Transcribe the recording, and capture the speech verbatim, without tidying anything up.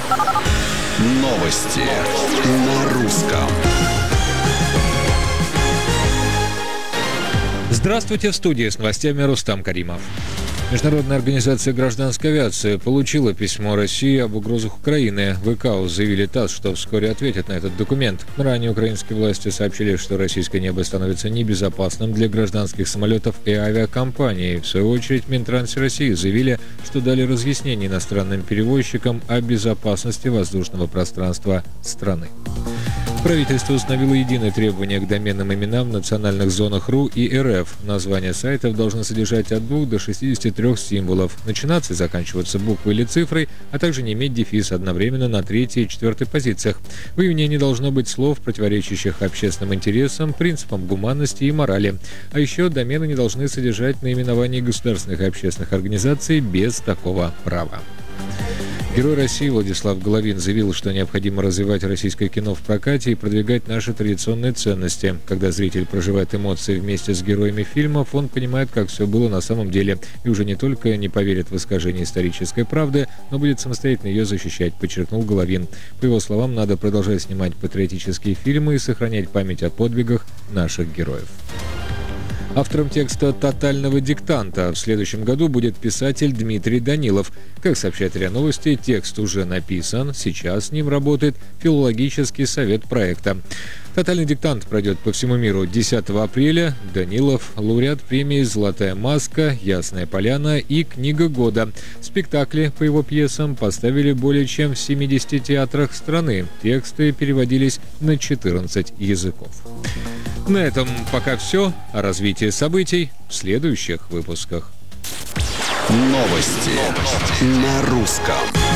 Новости на русском. Здравствуйте, в студии с новостями Рустам Каримов. Международная организация гражданской авиации получила письмо России об угрозах Украины. В ИКАО заявили ТАСС, что вскоре ответят на этот документ. Ранее украинские власти сообщили, что российское небо становится небезопасным для гражданских самолетов и авиакомпаний. В свою очередь, Минтранс России заявили, что дали разъяснение иностранным перевозчикам о безопасности воздушного пространства страны. Правительство установило единые требования к доменным именам в национальных зонах РУ и РФ. Названия сайтов должны содержать от двух до шестидесяти трёх символов, начинаться и заканчиваться буквой или цифрой, а также не иметь дефис одновременно на третьей и четвертой позициях. В имене не должно быть слов, противоречащих общественным интересам, принципам гуманности и морали. А еще домены не должны содержать наименование государственных и общественных организаций без такого права. Герой России Владислав Головин заявил, что необходимо развивать российское кино в прокате и продвигать наши традиционные ценности. Когда зритель проживает эмоции вместе с героями фильмов, он понимает, как все было на самом деле, и уже не только не поверит в искажение исторической правды, но будет самостоятельно ее защищать, подчеркнул Головин. По его словам, надо продолжать снимать патриотические фильмы и сохранять память о подвигах наших героев. Автором текста «Тотального диктанта» в следующем году будет писатель Дмитрий Данилов. Как сообщает РИА Новости, текст уже написан, сейчас с ним работает филологический совет проекта. «Тотальный диктант» пройдет по всему миру десятого апреля. Данилов – лауреат премии «Золотая маска», «Ясная поляна» и «Книга года». Спектакли по его пьесам поставили более чем в семидесяти театрах страны. Тексты переводились на четырнадцать языков. На этом пока все. О развитии событий в следующих выпусках. Новости на русском.